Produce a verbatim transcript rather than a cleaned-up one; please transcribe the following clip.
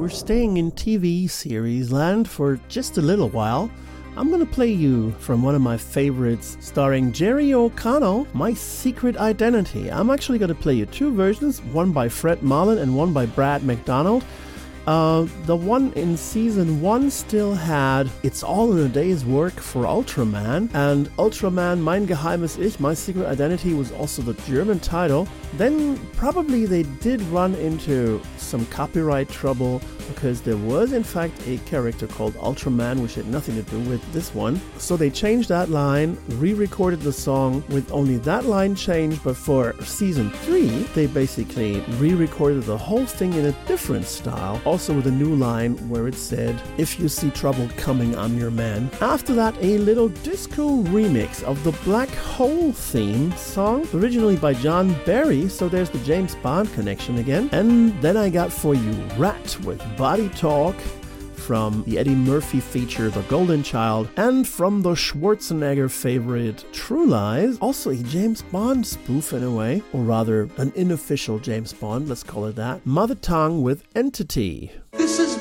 we're staying in T V series land for just a little while. I'm going to play you from one of my favorites starring Jerry O'Connell, My Secret Identity. I'm actually going to play you two versions, one by Fred Marlin and one by Brad McDonald. Uh, the one in season one still had It's All in a Day's Work for Ultraman, and Ultraman Mein Geheimes Ich, My Secret Identity was also the German title. Then probably they did run into some copyright trouble because there was in fact a character called Ultraman which had nothing to do with this one. So they changed that line, re-recorded the song with only that line changed, but for season three they basically re-recorded the whole thing in a different style, also with a new line where it said, "If you see trouble coming, I'm your man." After that, a little disco remix of the Black Hole theme song, originally by John Barry, so there's the James Bond connection again. And then I got for you Rat with Body Talk from the Eddie Murphy feature The Golden Child, and from the Schwarzenegger favorite True Lies, also a James Bond spoof in a way, or rather an unofficial James Bond, let's call it that, Mother Tongue with Entity. This is